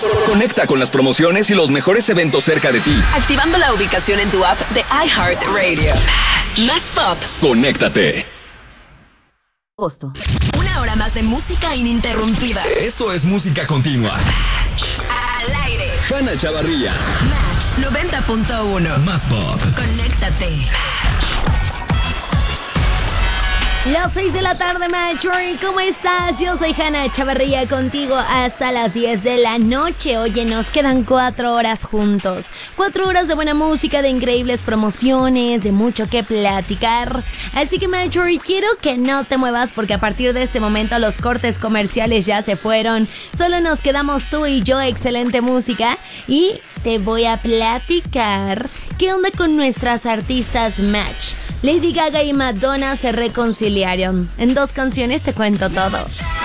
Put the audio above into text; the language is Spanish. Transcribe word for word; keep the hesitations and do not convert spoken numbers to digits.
Conecta con las promociones y los mejores eventos cerca de ti. Activando la ubicación en tu app de iHeartRadio. Más pop. Conéctate. Agosto. Una hora más de música ininterrumpida. Esto es música continua. Al aire. Hanna Chavarría. Match noventa punto uno. Más pop. Conéctate. Las seis de la tarde, Matchroom, ¿cómo estás? Yo soy Hanna Chavarría, contigo hasta las diez de la noche. Oye, nos quedan cuatro horas juntos. Cuatro horas de buena música, de increíbles promociones, de mucho que platicar. Así que, Matchroom, quiero que no te muevas porque a partir de este momento los cortes comerciales ya se fueron. Solo nos quedamos tú y yo, excelente música. Y te voy a platicar qué onda con nuestras artistas Match. Lady Gaga y Madonna se reconciliaron. En dos canciones te cuento todo.